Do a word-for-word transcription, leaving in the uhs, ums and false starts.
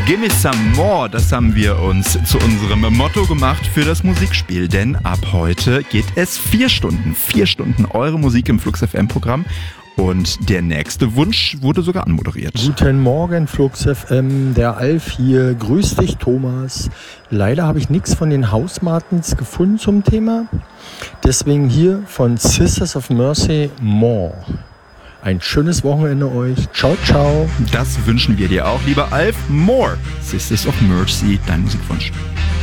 Gimme Some More, das haben wir uns zu unserem Motto gemacht für das Musikspiel. Denn ab heute geht es vier Stunden, vier Stunden eure Musik im Flux F M-Programm. Und der nächste Wunsch wurde sogar anmoderiert. Guten Morgen, Flux F M, der Alf hier. Grüß dich, Thomas. Leider habe ich nichts von den Hausmartens gefunden zum Thema. Deswegen hier von Sisters of Mercy More. Ein schönes Wochenende euch. Ciao, ciao. Das wünschen wir dir auch, lieber Alf. More, Sisters of Mercy, dein Musikwunsch.